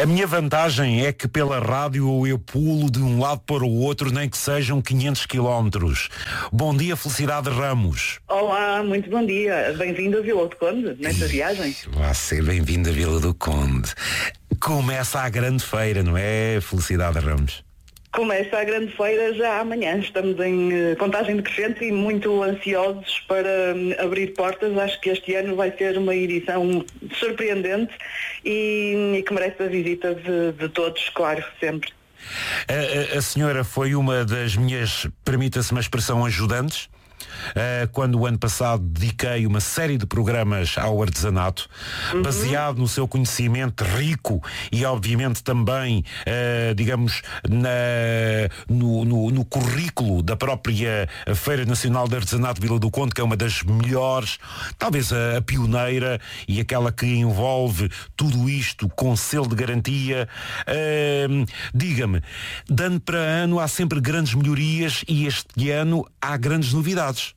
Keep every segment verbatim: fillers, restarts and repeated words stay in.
A minha vantagem é que pela rádio eu pulo de um lado para o outro, nem que sejam quinhentos quilómetros. Bom dia, Felicidade Ramos. Olá, muito bom dia. Bem-vindo a Vila do Conde, nesta viagem. Vai ser bem-vindo a Vila do Conde. Começa a grande feira, não é, Felicidade Ramos? Começa a grande feira já amanhã. Estamos em uh, contagem decrescente e muito ansiosos para um, abrir portas. Acho que este ano vai ser uma edição surpreendente e, e que merece a visita de, de todos, claro, sempre. A, a, a senhora foi uma das minhas, permita-se uma expressão, ajudantes. Uh, quando o ano passado dediquei uma série de programas ao artesanato, uhum. baseado no seu conhecimento rico e obviamente também, uh, digamos, na, no, no, no currículo da própria Feira Nacional de Artesanato de Vila do Conde, que é uma das melhores, talvez a, a pioneira e aquela que envolve tudo isto com selo de garantia. Uh, diga-me, de ano para ano há sempre grandes melhorias e este ano há grandes novidades.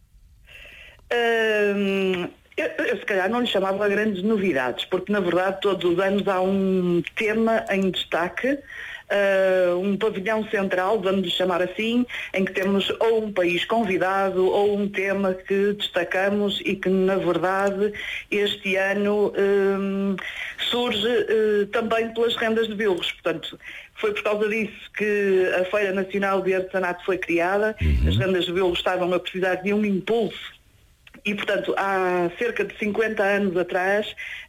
Hum, eu, eu se calhar não lhe chamava grandes novidades, porque na verdade todos os anos há um tema em destaque, uh, um pavilhão central, vamos chamar assim, em que temos ou um país convidado ou um tema que destacamos e que na verdade este ano um, surge uh, também pelas rendas de bilros. Portanto, foi por causa disso que a Feira Nacional de Artesanato foi criada. Uhum. As rendas de bilros estavam a precisar de um impulso. E, portanto, há cerca de cinquenta anos atrás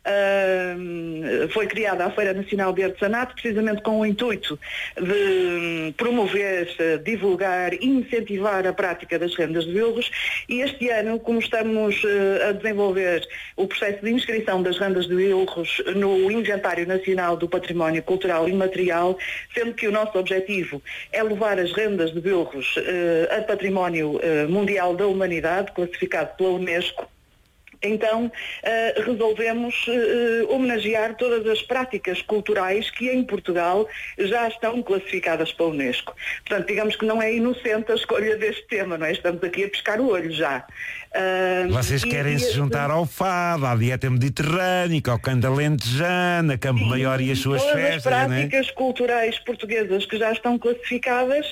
uh, foi criada a Feira Nacional de Artesanato, precisamente com o intuito de promover, divulgar e incentivar a prática das rendas de bilros. E este ano, como estamos uh, a desenvolver o processo de inscrição das rendas de bilros no Inventário Nacional do Património Cultural e Material, sendo que o nosso objetivo é levar as rendas de bilros uh, a Património uh, Mundial da Humanidade, classificado pela Unesco, então uh, resolvemos uh, homenagear todas as práticas culturais que em Portugal já estão classificadas pela Unesco. Portanto, digamos que não é inocente a escolha deste tema, não é? Estamos aqui a pescar o olho já. Uh, Vocês e, querem e, se juntar ao fado, à dieta mediterrânica, ao canto alentejano, a Campo Maior e as suas todas festas, as práticas, né, culturais portuguesas que já estão classificadas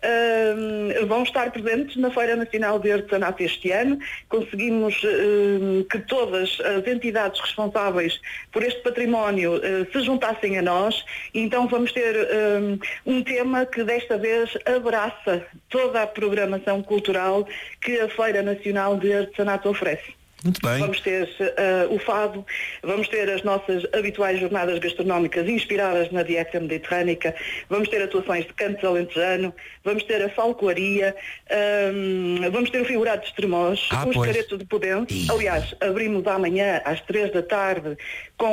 uh, vão estar presentes na Feira Nacional de Artesanato este ano. Conseguimos uh, que todas as entidades responsáveis por este património uh, se juntassem a nós, e então vamos ter uh, um tema que desta vez abraça toda a programação cultural que a Feira Nacional de Artesanato oferece. Muito bem. Vamos ter uh, o fado, vamos ter as nossas habituais jornadas gastronómicas inspiradas na dieta mediterrânica, vamos ter atuações de canto alentejano, vamos ter a falcoaria, um, vamos ter o figurado de Estremoz, ah, os pois. caretos de Podense. Aliás, abrimos amanhã às três da tarde com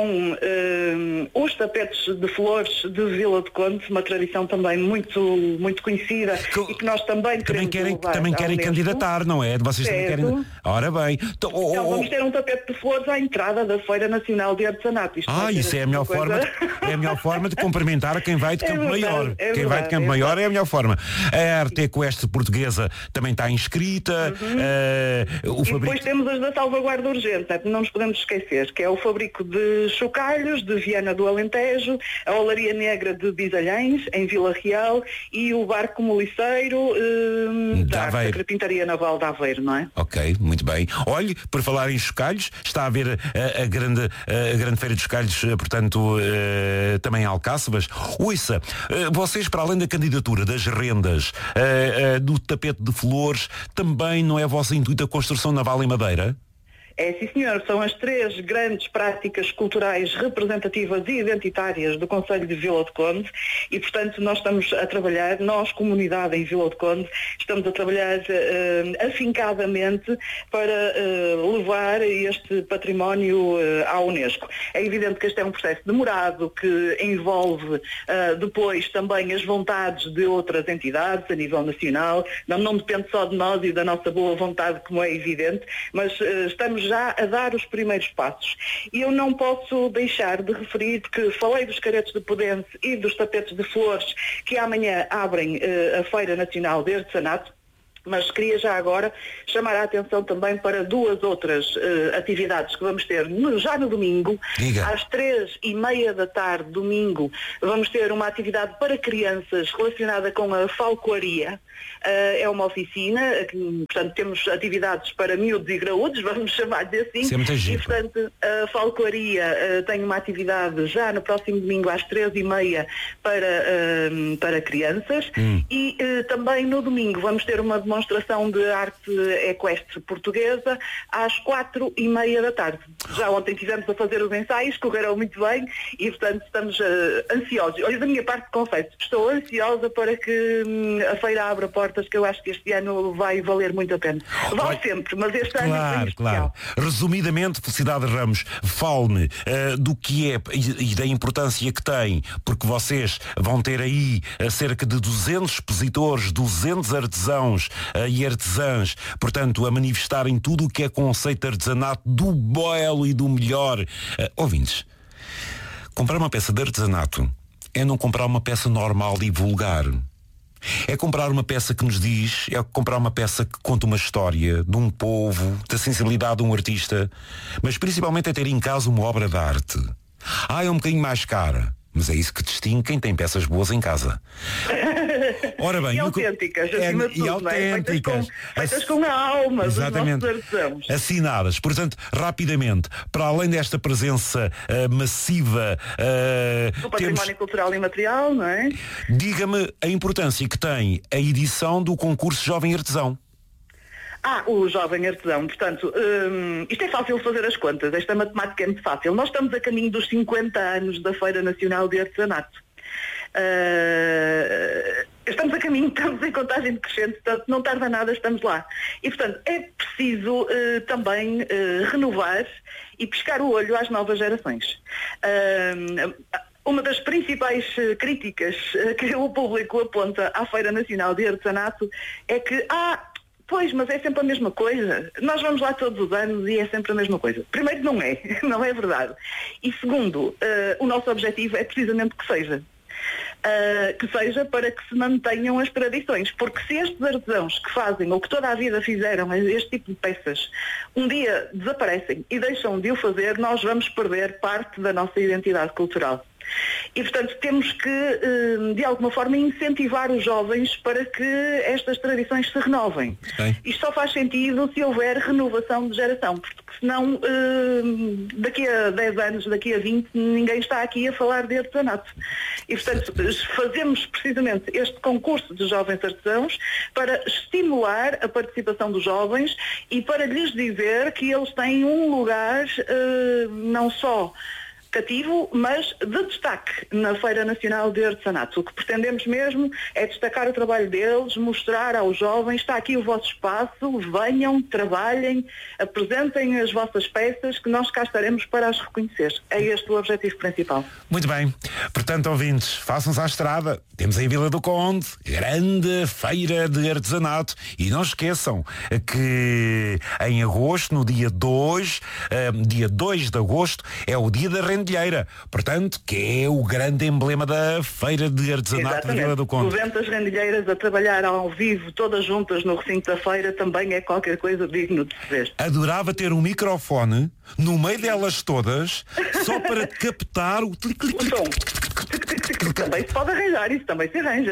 um, os tapetes de flores de Vila do Conde, uma tradição também muito, muito conhecida que, e que nós também, também querem, também querem candidatar, não é? Vocês também querem... Ora bem. Então, oh, Então vamos ter um tapete de flores à entrada da Feira Nacional de Artesanato. Isto ah, isso é a, melhor forma de, é a melhor forma de cumprimentar a quem vai de Campo é verdade, Maior. É quem verdade, vai de Campo é Maior é a melhor forma. A Arte Quest portuguesa também está inscrita. Uhum. Uh, o e fabrico... depois temos as da salvaguarda urgente, não nos podemos esquecer, que é o fabrico de chocalhos de Viana do Alentejo, a Olaria Negra de Bisalhães, em Vila Real, e o barco moliceiro uh, da Carpintaria Naval de Aveiro, não é? Ok, muito bem. Olhe, por falar em chocalhos, está a haver a, a, grande, a, a grande feira de chocalhos, portanto, uh, também em Alcáçovas. Ouça, uh, vocês, para além da candidatura das rendas, uh, uh, do tapete de flores, também não é vossa intuito a construção naval em madeira? É, sim senhor, são as três grandes práticas culturais representativas e identitárias do Concelho de Vila do Conde e, portanto, nós estamos a trabalhar, nós, comunidade em Vila do Conde, estamos a trabalhar uh, afincadamente para uh, levar este património uh, à Unesco. É evidente que este é um processo demorado, que envolve uh, depois também as vontades de outras entidades a nível nacional, não, não depende só de nós e da nossa boa vontade, como é evidente, mas uh, estamos já a dar os primeiros passos. E eu não posso deixar de referir que falei dos caretos de Podense e dos tapetes de flores que amanhã abrem uh, a Feira Nacional de Artesanato. Mas queria já agora chamar a atenção também para duas outras uh, atividades que vamos ter no, já no domingo. Diga. Às três e meia da tarde, domingo, vamos ter uma atividade para crianças relacionada com a falcoaria. Uh, é uma oficina, que, portanto temos atividades para miúdos e graúdos, vamos chamar-lhe assim. Isso é muito e giro. portanto a falcoaria uh, tem uma atividade já no próximo domingo às três e meia para, uh, para crianças. Hum. E uh, também no domingo vamos ter uma demonstração de arte equestre portuguesa às quatro e meia da tarde. Já ontem estivemos a fazer os ensaios, correram muito bem e portanto estamos uh, ansiosos. Olha, da minha parte confesso, estou ansiosa para que hum, a feira abra portas, que eu acho que este ano vai valer muito a pena. Vale sempre, mas este claro, ano é bem claro. Resumidamente, Felicidade Ramos, fale-me uh, do que é e, e da importância que tem, porque vocês vão ter aí uh, cerca de duzentos expositores, duzentos artesãos uh, e artesãs, portanto, a manifestarem tudo o que é conceito de artesanato do belo e do melhor. Uh, ouvintes, comprar uma peça de artesanato é não comprar uma peça normal e vulgar. É comprar uma peça que nos diz, é comprar uma peça que conta uma história de um povo, da sensibilidade de um artista, mas principalmente é ter em casa uma obra de arte. Ah, é um bocadinho mais cara, mas é isso que distingue quem tem peças boas em casa. Ora bem, e autênticas, é, acima de tudo, e autênticas, não é? Feitas, com, feitas com a alma exatamente, dos nossos artesãos. Assinadas. Portanto, rapidamente, para além desta presença uh, massiva uh, do património temos... cultural e material, não é? Diga-me a importância que tem a edição do concurso Jovem Artesão. Ah, o Jovem Artesão, portanto, hum, isto é fácil fazer as contas, esta matemática é muito fácil. Nós estamos a caminho dos cinquenta anos da Feira Nacional de Artesanato. Uh, estamos a caminho, estamos em contagem decrescente, portanto não tarda nada, estamos lá. E portanto é preciso uh, também uh, renovar e pescar o olho às novas gerações. Uh, Uma das principais uh, críticas uh, que o público aponta à Feira Nacional de Artesanato é que, ah, pois, mas é sempre a mesma coisa. Nós vamos lá todos os anos e é sempre a mesma coisa. Primeiro, não é, não é verdade. E segundo, uh, o nosso objetivo é precisamente que seja. Uh, que seja para que se mantenham as tradições, porque se estes artesãos que fazem ou que toda a vida fizeram este tipo de peças um dia desaparecem e deixam de o fazer, nós vamos perder parte da nossa identidade cultural. E, portanto, temos que, de alguma forma, incentivar os jovens para que estas tradições se renovem. Bem. Isto só faz sentido se houver renovação de geração, porque senão, daqui a dez anos, daqui a vinte, ninguém está aqui a falar de artesanato. E, portanto, fazemos precisamente este concurso de jovens artesãos para estimular a participação dos jovens e para lhes dizer que eles têm um lugar não só cativo, mas de destaque na Feira Nacional de Artesanato. O que pretendemos mesmo é destacar o trabalho deles, mostrar aos jovens, está aqui o vosso espaço, venham, trabalhem, apresentem as vossas peças, que nós cá estaremos para as reconhecer. É este o objetivo principal. Muito bem. Portanto, ouvintes, façam-se à estrada. Temos em Vila do Conde, grande feira de artesanato. E não esqueçam que em agosto, no dia dois, uh, dia dois de agosto, é o dia da rendilheira. Portanto, que é o grande emblema da feira de artesanato de Vila do Conde. duzentas rendilheiras a trabalhar ao vivo, todas juntas no recinto da feira, também é qualquer coisa digno de se ver. Adorava ter um microfone no meio delas todas, só para captar o clic, clic, clic. O som. Também se pode arranjar, isso também se arranja.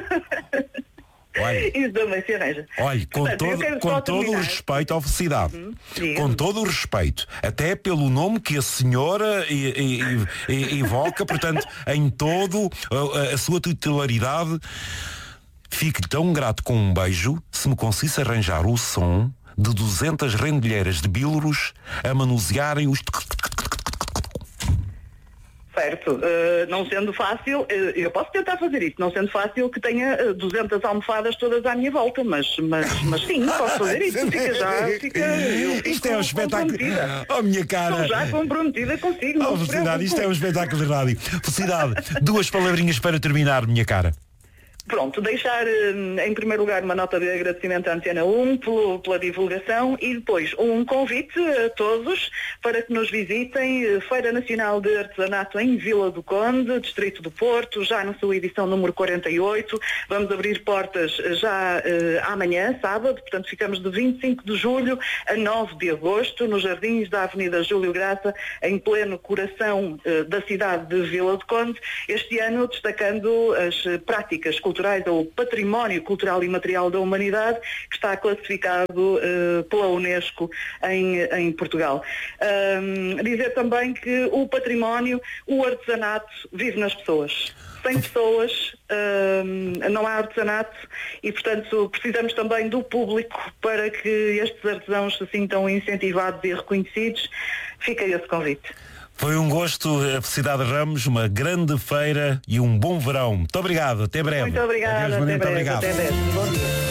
Olha, isso também se arranja. Olha, com, Portanto, todo, com todo o respeito à Felicidade, uhum, com todo o respeito, até pelo nome que a senhora e, e, e, evoca, portanto, em todo a, a sua titularidade, fico tão grato com um beijo se me conseguisse arranjar o som de duzentas rendilheiras de bíloros a manusearem os... Certo, uh, não sendo fácil, uh, eu posso tentar fazer isso, não sendo fácil que tenha uh, duzentas almofadas todas à minha volta, mas, mas, mas sim, posso fazer isso, fica já, fica... Isto é um espetáculo... Oh, minha cara! Estou já comprometida consigo. Oh, Felicidade, isto é um espetáculo de rádio. Felicidade, duas palavrinhas para terminar, minha cara. Pronto, deixar em primeiro lugar uma nota de agradecimento à Antena um pelo, pela divulgação e depois um convite a todos para que nos visitem Feira Nacional de Artesanato em Vila do Conde, Distrito do Porto, já na sua edição número quarenta e oito. Vamos abrir portas já eh, amanhã, sábado, portanto ficamos de vinte e cinco de julho a nove de agosto, nos jardins da Avenida Júlio Graça, em pleno coração eh, da cidade de Vila do Conde, este ano destacando as práticas culturais ou património cultural e material da humanidade, que está classificado uh, pela Unesco em, em Portugal. Um, dizer também que o património, o artesanato, vive nas pessoas. Sem pessoas um, não há artesanato e, portanto, precisamos também do público para que estes artesãos se sintam incentivados e reconhecidos. Fica esse convite. Foi um gosto, a Cidade de Ramos, uma grande feira e um bom verão. Muito obrigado, até breve. Muito obrigada, Adeus, até muito breve. obrigado. Até breve. Bom dia.